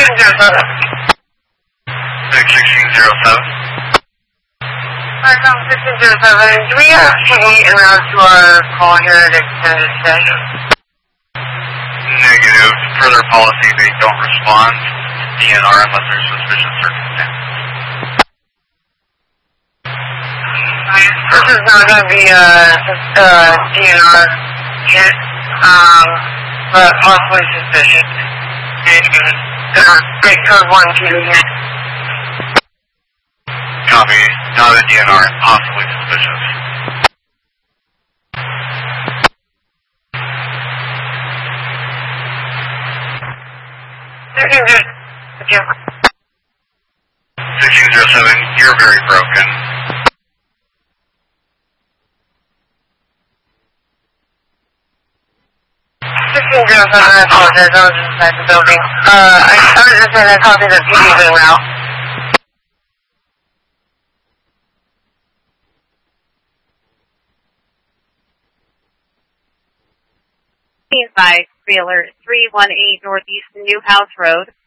1607. Do we have TV en route to our call here at extended stay? Negative. Per their policy, they don't respond to DNR unless there's suspicious circumstances. This is not going to be a DNR hit, but possibly suspicious. Great code 1 TV here. Copy. Not a DNR, possibly suspicious. Okay. 1607, you're very broken. 1607, I apologize, I was inside the building. I was just saying I copied the PD's en route. By trailer 318 Northeast Newhouse Road.